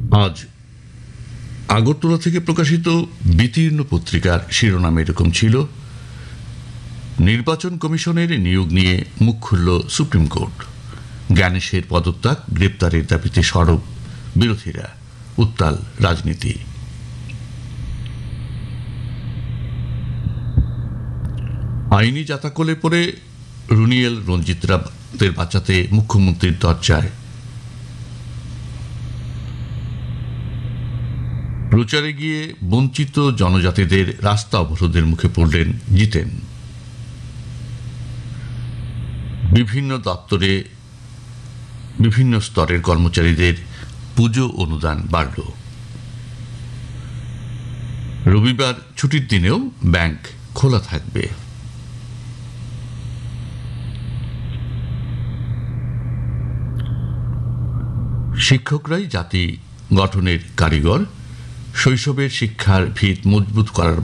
আজ আগরতলা থেকে প্রকাশিত বিতীর্ণ পত্রিকার শিরোনাম এরকম ছিল, নির্বাচন কমিশনের নিয়োগ নিয়ে মুখ খুলল সুপ্রিম কোর্ট, জ্ঞানেশের পদত্যাগ গ্রেপ্তারের দাবিতে সরব বিরোধীরা, উত্তাল রাজনীতি। আইনি জাতাকলে পড়ে রুনিয়েল রঞ্জিতদের বাঁচাতে মুখ্যমন্ত্রীর দরজায়। প্রচারে গিয়ে বঞ্চিত জনজাতিদের রাস্তা অবরোধের মুখে পড়লেন জিতেন। বিভিন্ন দপ্তরে বিভিন্ন স্তরের কর্মচারীদের পুজো অনুদান বাড়ল। রবিবার ছুটির দিনেও ব্যাংক খোলা থাকবে। শিক্ষকরাই জাতি গঠনের কারিগর, শৈশবের শিক্ষার ভিত মজবুত করার